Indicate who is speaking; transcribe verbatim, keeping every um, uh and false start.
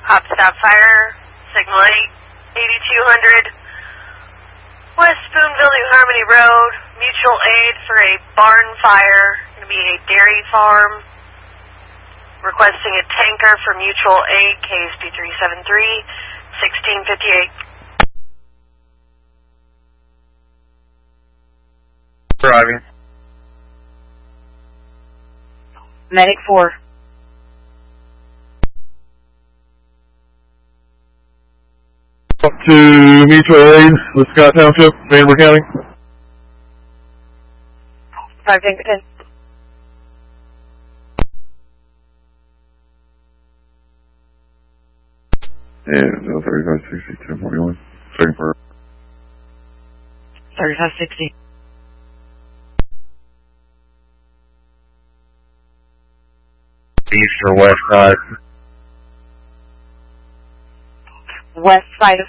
Speaker 1: Hop stop fire, signal eight, eighty-two hundred, West Spoonville, New Harmony Road, mutual aid for a barn fire, going to be a dairy farm, requesting a tanker for mutual aid, K S P three seven three, sixteen fifty-eight.
Speaker 2: Driving.
Speaker 3: Medic four.
Speaker 2: Up to mutual aid with Scott Township, Vanderbilt County.
Speaker 3: five Tanker ten.
Speaker 2: Yeah, thirty-five sixty, ten forty-one. Second part.
Speaker 3: thirty-five sixty.
Speaker 2: East or west side?
Speaker 3: West side of